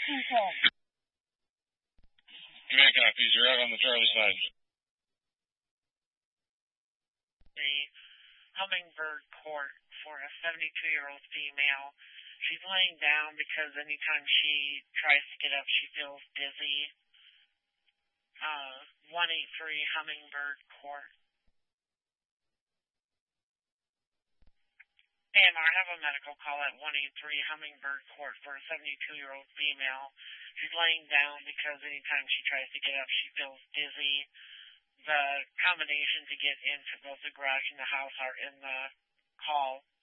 Command copies. You're out on the Charlie side. The Hummingbird Court for a 72-year-old female. She's laying down because anytime she tries to get up, she feels dizzy. 183 Hummingbird Court. AMR, I have a medical call at 183 Hummingbird Court for a 72-year-old female. She's laying down because anytime she tries to get up, she feels dizzy. The combination to get into both the garage and the house are in the call.